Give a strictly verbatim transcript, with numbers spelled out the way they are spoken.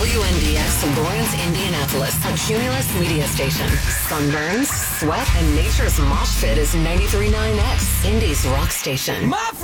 W N D X Lawrence, Indianapolis, a Cumulus media station. Sunburns, sweat, and nature's mosh pit is ninety-three point nine X, Indy's rock station. My